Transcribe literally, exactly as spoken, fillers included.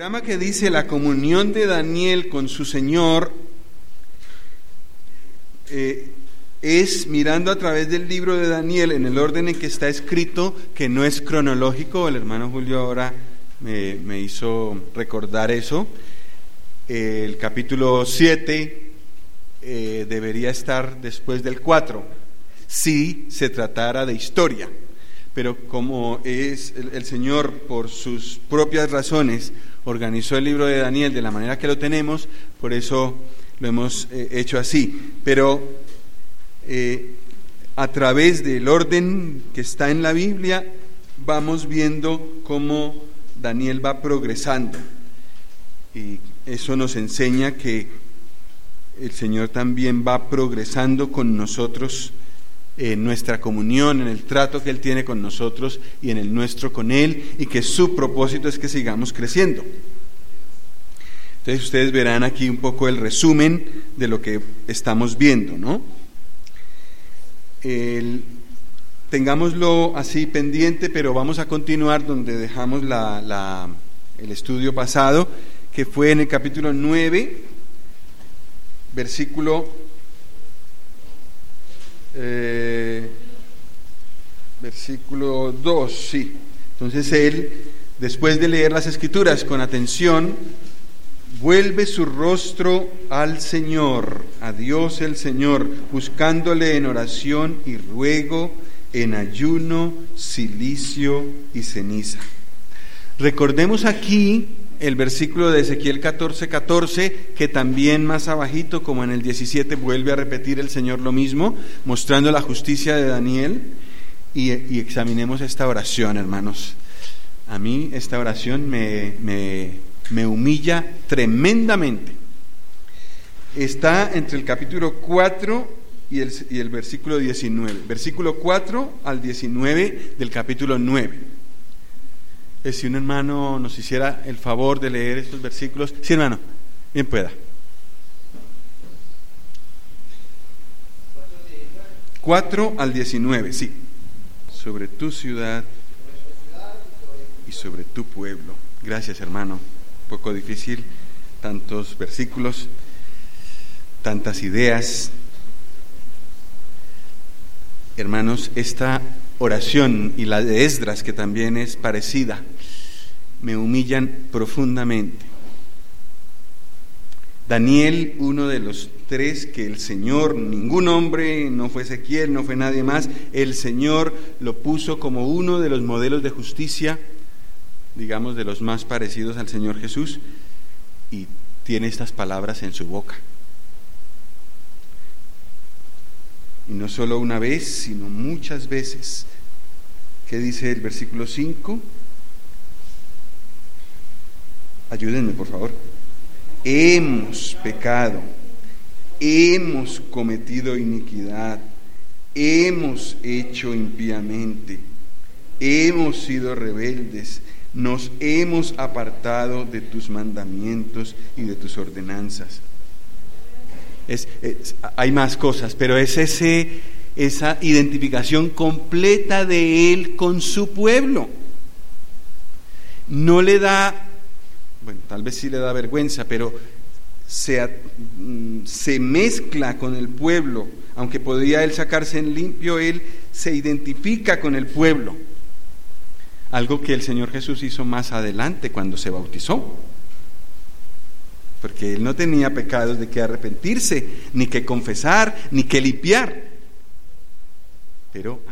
El programa que dice la comunión de Daniel con su Señor eh, es mirando a través del libro de Daniel en el orden en que está escrito, que no es cronológico. El hermano Julio ahora me, me hizo recordar eso. Eh, el capítulo siete eh, debería estar después del cuatro, si se tratara de historia. Pero como es el, el Señor, por sus propias razones, organizó el libro de Daniel de la manera que lo tenemos, por eso lo hemos eh, hecho así. Pero eh, a través del orden que está en la Biblia, vamos viendo cómo Daniel va progresando. Y eso nos enseña que el Señor también va progresando con nosotros en nuestra comunión, en el trato que Él tiene con nosotros y en el nuestro con Él, y que su propósito es que sigamos creciendo. Entonces ustedes verán aquí un poco el resumen de lo que estamos viendo, ¿no? El, tengámoslo así pendiente, pero vamos a continuar donde dejamos la, la, el estudio pasado, que fue en el capítulo nueve, versículo Eh, versículo dos, sí. Entonces él, después de leer las Escrituras con atención, vuelve su rostro al Señor, a Dios el Señor, buscándole en oración y ruego, en ayuno, cilicio y ceniza. Recordemos aquí el versículo de Ezequiel catorce, catorce, que también más abajito, como en el diecisiete, vuelve a repetir el Señor lo mismo, mostrando la justicia de Daniel. Y, y examinemos esta oración, hermanos. A mí esta oración me, me, me humilla tremendamente. Está entre el capítulo cuatro y el, y el versículo diecinueve. Versículo cuatro al diecinueve del capítulo nueve. Si un hermano nos hiciera el favor de leer estos versículos. Sí, hermano, bien pueda. cuatro al diecinueve, sí. Sobre tu ciudad y sobre tu pueblo. Gracias, hermano. Un poco difícil, tantos versículos, tantas ideas. Hermanos, esta oración y la de Esdras, que también es parecida, me humillan profundamente. Daniel, uno de los tres que el Señor, ningún hombre, no fue Ezequiel, no fue nadie más, el Señor lo puso como uno de los modelos de justicia, digamos, de los más parecidos al Señor Jesús, y tiene estas palabras en su boca. Y no solo una vez, sino muchas veces. ¿Qué dice el versículo cinco? Ayúdenme, por favor. Hemos pecado, hemos cometido iniquidad, hemos hecho impíamente, hemos sido rebeldes, nos hemos apartado de tus mandamientos y de tus ordenanzas. Es, es, hay más cosas, pero es ese, esa identificación completa de él con su pueblo. No le da, bueno, tal vez sí le da vergüenza, pero se, se mezcla con el pueblo. Aunque podría él sacarse en limpio, él se identifica con el pueblo. Algo que el Señor Jesús hizo más adelante cuando se bautizó. Porque él no tenía pecados de que arrepentirse, ni que confesar, ni que limpiar. Pero